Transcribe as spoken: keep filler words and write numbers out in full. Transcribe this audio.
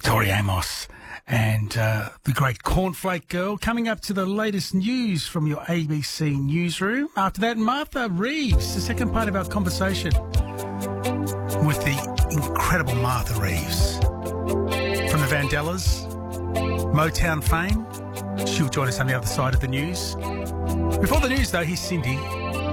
Tori Amos and uh, the great Cornflake Girl. Coming up to the latest news from your A B C newsroom. After that, Martha Reeves, the second part of our conversation with the incredible Martha Reeves from the Vandellas, Motown fame. She'll join us on the other side of the news. Before the news, though, here's Cindy